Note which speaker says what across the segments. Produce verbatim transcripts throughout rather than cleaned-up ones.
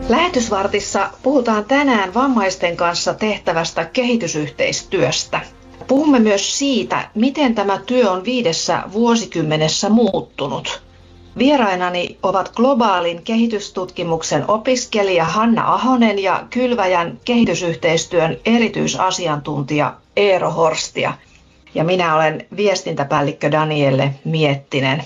Speaker 1: Lähetysvartissa puhutaan tänään vammaisten kanssa tehtävästä kehitysyhteistyöstä. Puhumme myös siitä, miten tämä työ on viidessä vuosikymmenessä muuttunut. Vierainani ovat globaalin kehitystutkimuksen opiskelija Hanna Ahonen ja Kylväjän kehitysyhteistyön erityisasiantuntija Eero Horstia. Ja minä olen viestintäpäällikkö Danielle Miettinen.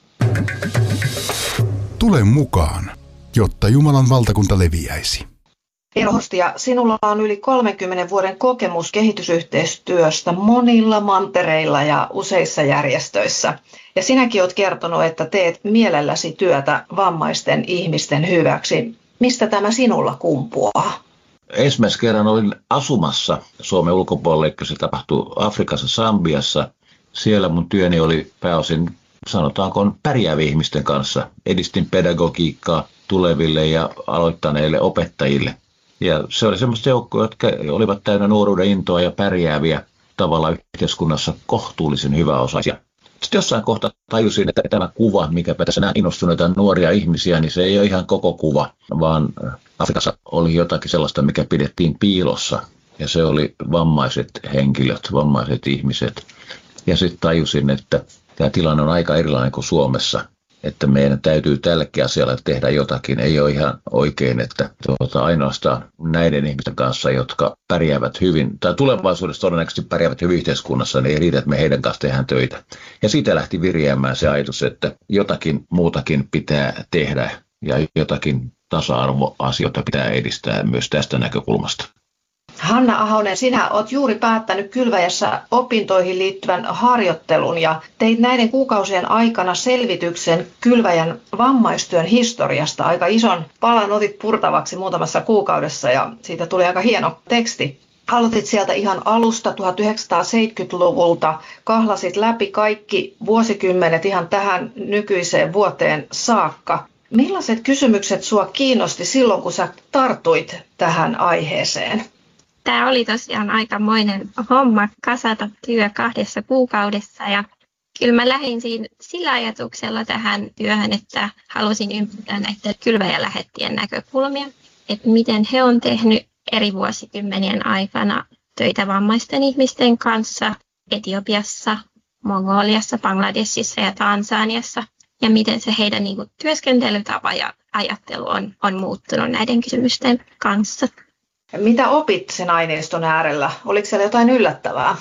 Speaker 2: Tule mukaan, jotta Jumalan valtakunta leviäisi.
Speaker 1: Eero Horstia, sinulla on yli kolmenkymmenen vuoden kokemus kehitysyhteistyöstä monilla mantereilla ja useissa järjestöissä. Ja sinäkin olet kertonut, että teet mielelläsi työtä vammaisten ihmisten hyväksi. Mistä tämä sinulla kumpuaa?
Speaker 3: Ensimmäisen kerran olin asumassa Suomen ulkopuolella, kun se tapahtui Afrikassa, Sambiassa. Siellä mun työni oli pääosin, sanotaanko, pärjäävien ihmisten kanssa. Edistin pedagogiikkaa tuleville ja aloittaneille opettajille. Ja se oli semmoista joukkoa, jotka olivat täynnä nuoruuden intoa ja pärjääviä tavalla yhteiskunnassa kohtuullisen hyväosaisia. Sitten jossain kohtaa tajusin, että tämä kuva, mikä tässä näin innostuneita nuoria ihmisiä, niin se ei ole ihan koko kuva, vaan Afrikassa oli jotakin sellaista, mikä pidettiin piilossa. Ja se oli vammaiset henkilöt, vammaiset ihmiset. Ja sitten tajusin, että tämä tilanne on aika erilainen kuin Suomessa. Että meidän täytyy tälläkin asialla tehdä jotakin. Ei ole ihan oikein, että tuota, ainoastaan näiden ihmisten kanssa, jotka pärjäävät hyvin, tai tulevaisuudessa todennäköisesti pärjäävät hyvin yhteiskunnassa, niin ei riitä, että me heidän kanssa tehdään töitä. Ja siitä lähti viriämään se ajatus, että jotakin muutakin pitää tehdä ja jotakin tasa-arvoasioita pitää edistää myös tästä näkökulmasta.
Speaker 1: Hanna Ahonen, sinä olet juuri päättänyt Kylväjässä opintoihin liittyvän harjoittelun ja teit näiden kuukausien aikana selvityksen Kylväjän vammaistyön historiasta. Aika ison palan otit purtavaksi muutamassa kuukaudessa ja siitä tuli aika hieno teksti. Aloitit sieltä ihan alusta tuhatyhdeksänsataaseitsemänkymmentäluvulta, kahlasit läpi kaikki vuosikymmenet ihan tähän nykyiseen vuoteen saakka. Millaiset kysymykset sua kiinnosti silloin, kun sä tartuit tähän aiheeseen?
Speaker 4: Tämä oli tosiaan aikamoinen homma kasata työ kahdessa kuukaudessa ja kyllä mä lähdin siinä sillä ajatuksella tähän työhön, että halusin ymmärtää näitä Kylväjä-lähettien näkökulmia, että miten he on tehnyt eri vuosikymmenien aikana töitä vammaisten ihmisten kanssa Etiopiassa, Mongoliassa, Bangladesissa ja Tansaniassa ja miten se heidän niin kuin, työskentelytapa ja ajattelu on, on muuttunut näiden kysymysten kanssa.
Speaker 1: Mitä opit sen aineiston äärellä? Oliko siellä jotain yllättävää?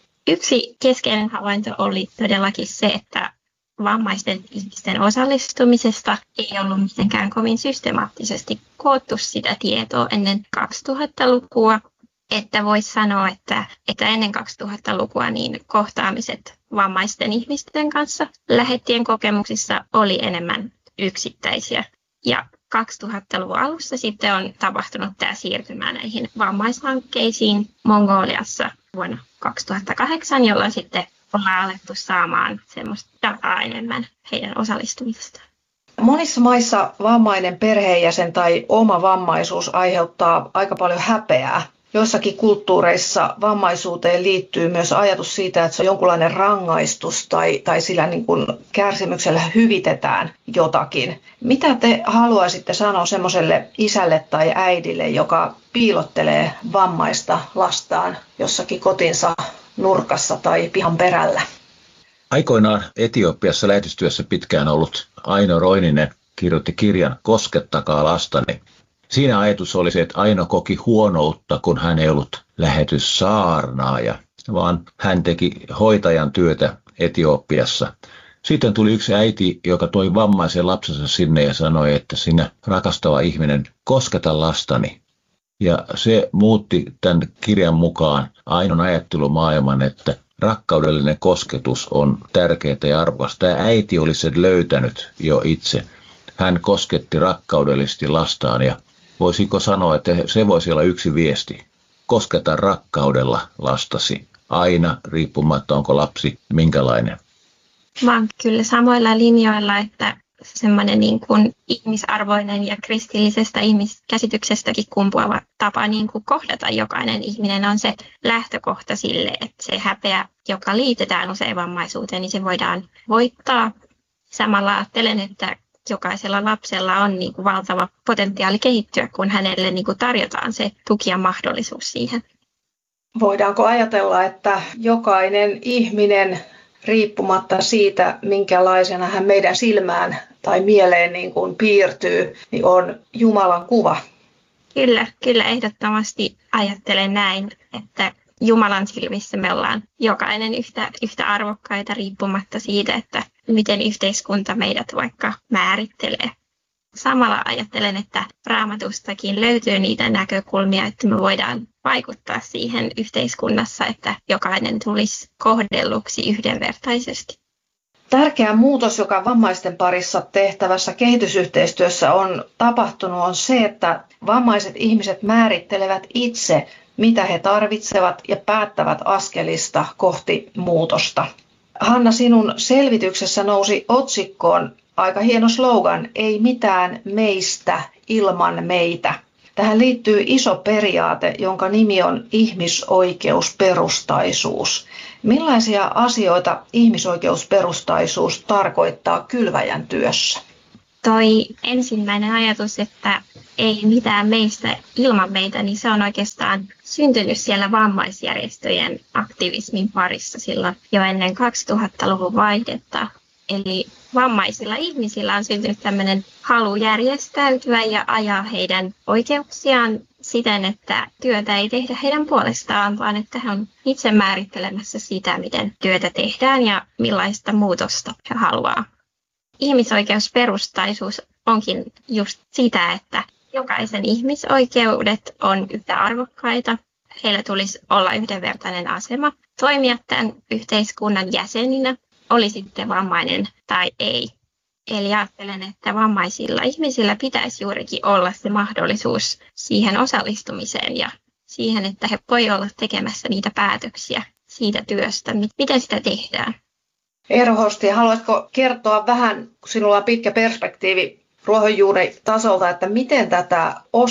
Speaker 4: Yksi keskeinen havainto oli todellakin se, että vammaisten ihmisten osallistumisesta ei ollut mitenkään kovin systemaattisesti koottu sitä tietoa ennen kaksituhattalukua. Että voisi sanoa, että, että ennen kaksituhattalukua niin kohtaamiset vammaisten ihmisten kanssa lähettien kokemuksissa oli enemmän yksittäisiä. Ja kaksituhattaluvun alussa sitten on tapahtunut tämä siirtymä näihin vammaishankkeisiin Mongoliassa vuonna kaksituhattakahdeksan, jolloin sitten ollaan alettu saamaan semmoista dataa enemmän heidän osallistumisestaan.
Speaker 1: Monissa maissa vammainen perheenjäsen tai oma vammaisuus aiheuttaa aika paljon häpeää. Joissakin kulttuureissa vammaisuuteen liittyy myös ajatus siitä, että se on jonkunlainen rangaistus tai, tai sillä niin kuin kärsimyksellä hyvitetään jotakin. Mitä te haluaisitte sanoa semmoiselle isälle tai äidille, joka piilottelee vammaista lastaan jossakin kotinsa nurkassa tai pihan perällä?
Speaker 3: Aikoinaan Etiopiassa lähetystyössä pitkään ollut Aino Roininen kirjoitti kirjan Koskettakaa lastani. Siinä ajatus oli se, että Aino koki huonoutta, kun hän ei ollut lähetyssaarnaaja, vaan hän teki hoitajan työtä Etiopiassa. Sitten tuli yksi äiti, joka toi vammaisen lapsensa sinne ja sanoi, että sinä rakastava ihminen, kosketa lastani. Ja se muutti tämän kirjan mukaan Ainon ajattelumaailman, että rakkaudellinen kosketus on tärkeää ja arvokasta. Tämä äiti oli sen löytänyt jo itse. Hän kosketti rakkaudellisesti lastaan ja voisiko sanoa, että se voisi olla yksi viesti. Kosketa rakkaudella lastasi aina, riippumatta onko lapsi minkälainen.
Speaker 4: Mä oon kyllä samoilla linjoilla, että semmoinen niin kuin ihmisarvoinen ja kristillisestä ihmiskäsityksestäkin kumpuava tapa niin kuin kohdata jokainen ihminen on se lähtökohta sille, että se häpeä, joka liitetään usein vammaisuuteen, niin se voidaan voittaa. Samalla ajattelen, että jokaisella lapsella on niin kuin valtava potentiaali kehittyä, kun hänelle niin kuin tarjotaan se tuki ja mahdollisuus siihen.
Speaker 1: Voidaanko ajatella, että jokainen ihminen, riippumatta siitä, minkälaisena hän meidän silmään tai mieleen niin kuin piirtyy, niin on Jumalan kuva?
Speaker 4: Kyllä, kyllä ehdottomasti ajattelen näin, että Jumalan silmissä me ollaan jokainen yhtä, yhtä arvokkaita riippumatta siitä, että miten yhteiskunta meidät vaikka määrittelee. Samalla ajattelen, että Raamatustakin löytyy niitä näkökulmia, että me voidaan vaikuttaa siihen yhteiskunnassa, että jokainen tulisi kohdelluksi yhdenvertaisesti.
Speaker 1: Tärkeä muutos, joka vammaisten parissa tehtävässä kehitysyhteistyössä on tapahtunut, on se, että vammaiset ihmiset määrittelevät itse, mitä he tarvitsevat ja päättävät askelista kohti muutosta. Hanna, sinun selvityksessä nousi otsikkoon aika hieno slogan, ei mitään meistä ilman meitä. Tähän liittyy iso periaate, jonka nimi on ihmisoikeusperustaisuus. Millaisia asioita ihmisoikeusperustaisuus tarkoittaa kylväjän työssä?
Speaker 4: Toi ensimmäinen ajatus, että ei mitään meistä ilman meitä, niin se on oikeastaan syntynyt siellä vammaisjärjestöjen aktivismin parissa silloin jo ennen kaksituhattaluvun vaihdetta. Eli vammaisilla ihmisillä on syntynyt tämmöinen halu järjestäytyä ja ajaa heidän oikeuksiaan siten, että työtä ei tehdä heidän puolestaan, vaan että he on itse määrittelemässä sitä, miten työtä tehdään ja millaista muutosta he haluaa. Ihmisoikeusperustaisuus onkin just sitä, että jokaisen ihmisoikeudet on yhtä arvokkaita. Heillä tulisi olla yhdenvertainen asema toimia tämän yhteiskunnan jäseninä, oli sitten vammainen tai ei. Eli ajattelen, että vammaisilla ihmisillä pitäisi juurikin olla se mahdollisuus siihen osallistumiseen ja siihen, että he voivat olla tekemässä niitä päätöksiä siitä työstä, miten sitä tehdään.
Speaker 1: Eero Hosti, haluatko kertoa vähän, kun sinulla on pitkä perspektiivi ruohonjuuritasolta, että miten tätä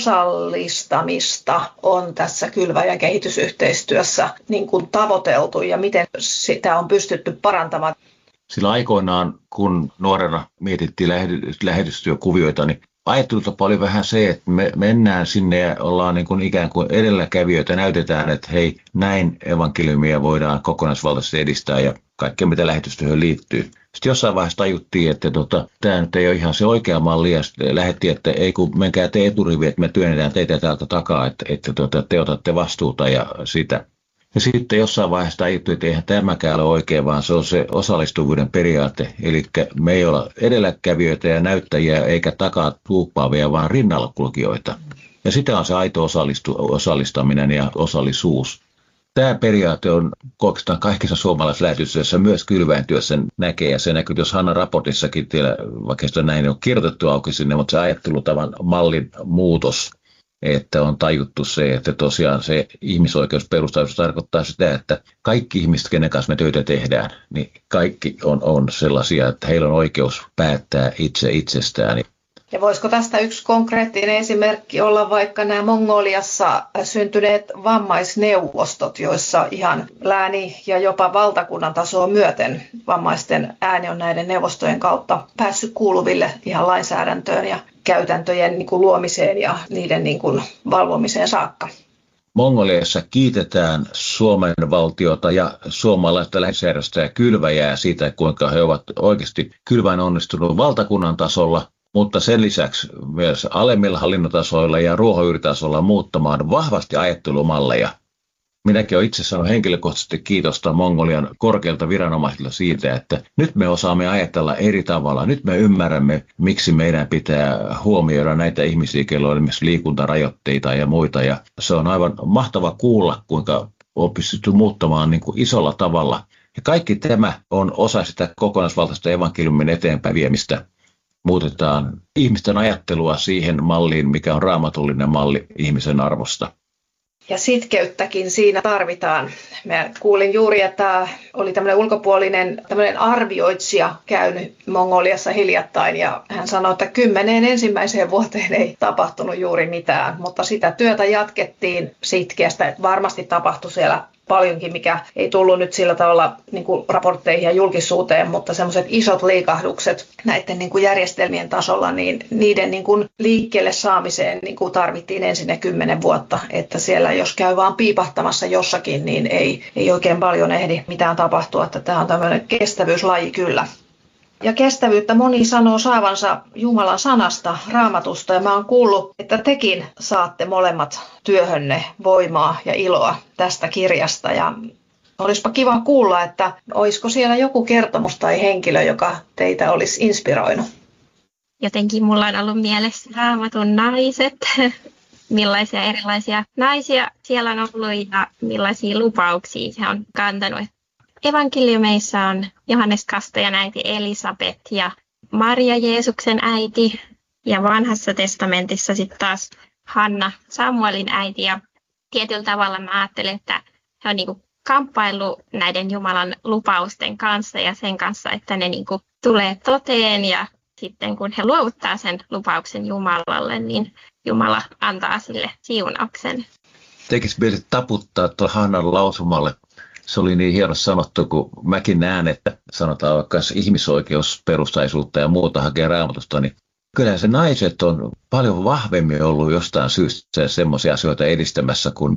Speaker 1: osallistamista on tässä kylväjän kehitysyhteistyössä niin kuin tavoiteltu ja miten sitä on pystytty parantamaan?
Speaker 3: Sillä aikoinaan, kun nuorena mietittiin lähetystyökuvioita, niin ajattelutapa oli vähän se, että me mennään sinne ja ollaan niin kuin ikään kuin edelläkävijöitä, näytetään, että hei, näin evankeliumia voidaan kokonaisvaltaisesti edistää ja kaikkea mitä lähetystyöhön liittyy. Sitten jossain vaiheessa tajuttiin, että tota, tämä nyt ei ole ihan se oikea malli ja lähdettiin, että ei kun menkää te eturiviin, että me työnnetään teitä täältä takaa, että, että tota, te otatte vastuuta ja sitä. Ja sitten jossain vaiheessa tajuttiin, että eihän tämäkään ole oikein, vaan se on se osallistuvuuden periaate. Eli me ei olla edelläkävijöitä ja näyttäjiä eikä takaa tuuppaavia, vaan rinnalla kulkijoita. Ja sitä on se aito osallistu, osallistaminen ja osallisuus. Tämä periaate on oikeastaan kaikissa suomalaislähetystyössä myös kylväjän työssä näkee, ja se näkyy, jos Hanna raportissakin, tiedä, vaikka sitä näin on kirjoitettu auki sinne, mutta se ajattelutavan mallin muutos, että on tajuttu se, että tosiaan se ihmisoikeusperustaisuus tarkoittaa sitä, että kaikki ihmiset, kenen kanssa me töitä tehdään, niin kaikki on, on sellaisia, että heillä on oikeus päättää itse itsestään.
Speaker 1: Ja voisiko tästä yksi konkreettinen esimerkki olla vaikka nämä Mongoliassa syntyneet vammaisneuvostot, joissa ihan lääni- ja jopa valtakunnan tasoa myöten vammaisten ääni on näiden neuvostojen kautta päässyt kuuluville ihan lainsäädäntöön ja käytäntöjen niin kuin luomiseen ja niiden niin kuin valvomiseen saakka.
Speaker 3: Mongoliassa kiitetään Suomen valtiota ja suomalaista lähetysjärjestöä kylväjää siitä, kuinka he ovat oikeasti kylväin onnistunut valtakunnan tasolla, mutta sen lisäksi myös alemmilla hallinnotasoilla ja ruohonjuuritasolla muuttamaan vahvasti ajattelumalleja. Minäkin olen itse sanonut henkilökohtaisesti kiitosta Mongolian korkeilta viranomaisilta siitä, että nyt me osaamme ajatella eri tavalla. Nyt me ymmärrämme, miksi meidän pitää huomioida näitä ihmisiä, joilla on esimerkiksi liikuntarajoitteita ja muita. Ja se on aivan mahtava kuulla, kuinka on pystytty muuttamaan niin kuin isolla tavalla. Ja kaikki tämä on osa sitä kokonaisvaltaista evankeliumin eteenpäin viemistä. Muutetaan ihmisten ajattelua siihen malliin, mikä on raamatullinen malli ihmisen arvosta.
Speaker 1: Ja sitkeyttäkin siinä tarvitaan. Mä kuulin juuri, että oli tämmöinen ulkopuolinen tämmöinen arvioitsija käynyt Mongoliassa hiljattain ja hän sanoi, että kymmeneen ensimmäiseen vuoteen ei tapahtunut juuri mitään, mutta sitä työtä jatkettiin sitkeästä, että varmasti tapahtui siellä paljonkin, mikä ei tullut nyt sillä tavalla niin kuin raportteihin ja julkisuuteen, mutta semmoiset isot liikahdukset näiden niin kuin järjestelmien tasolla, niin niiden niin kuin liikkeelle saamiseen niin kuin tarvittiin ensin ne kymmenen vuotta, että siellä jos käy vaan piipahtamassa jossakin, niin ei, ei oikein paljon ehdi mitään tapahtua, että tämä on tämmöinen kestävyyslaji kyllä. Ja kestävyyttä moni sanoo saavansa Jumalan sanasta, Raamatusta, ja mä oon kuullut, että tekin saatte molemmat työhönne voimaa ja iloa tästä kirjasta. Ja olisipa kiva kuulla, että olisiko siellä joku kertomus tai henkilö, joka teitä olisi inspiroinut.
Speaker 4: Jotenkin mulla on ollut mielessä Raamatun naiset, millaisia erilaisia naisia siellä on ollut ja millaisia lupauksia se on kantanut. Evankeliumeissa on Johannes Kastajan äiti Elisabet ja Maria Jeesuksen äiti ja vanhassa testamentissa sitten taas Hanna Samuelin äiti. Ja tietyllä tavalla mä ajattelen, että he on niinku kamppaillut näiden Jumalan lupausten kanssa ja sen kanssa, että ne niinku tulee toteen ja sitten kun he luovuttaa sen lupauksen Jumalalle, niin Jumala antaa sille siunauksen.
Speaker 3: Tekisi mieli taputtaa tuolla Hannan lausumalle. Se oli niin hienosti sanottu, kun mäkin näen, että sanotaan vaikka ihmisoikeusperustaisuutta ja muuta hakee Raamatusta, niin kyllähän se naiset on paljon vahvemmin ollut jostain syystä semmoisia asioita edistämässä kuin